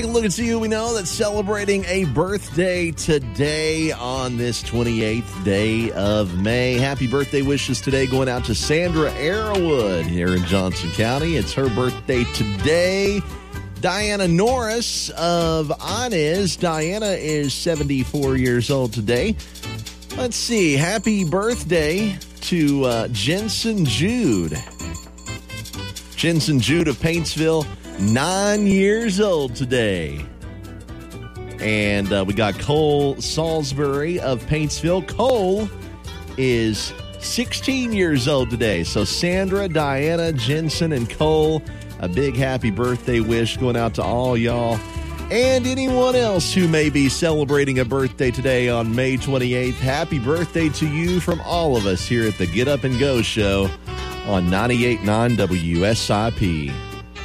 Look at you. We know that's celebrating a birthday today on this 28th day of May. Happy birthday wishes today going out to Sandra Arrowood here in Johnson County. It's her birthday today. Diana Norris of Anez. Diana is 74 years old today. Let's see. Happy birthday to Jensen Jude. Jensen Jude of Paintsville, 9 years old today. And we got Cole Salisbury of Paintsville. Cole is 16 years old today. So Sandra, Diana, Jensen, and Cole, a big happy birthday wish going out to all y'all. And anyone else who may be celebrating a birthday today on May 28th, happy birthday to you from all of us here at the Get Up and Go Show on 98.9 WSIP.